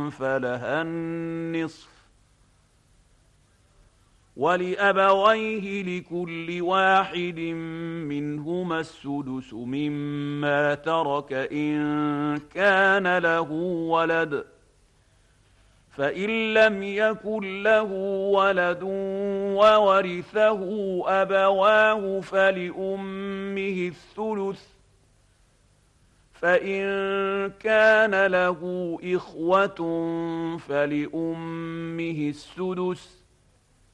فلها النصف، ولأبويه لكل واحد منهما السدس مما ترك إن كان له ولد، فإن لم يكن له ولد وورثه أبواه فلأمه الثلث، فإن كان له إخوة فلأمه السدس،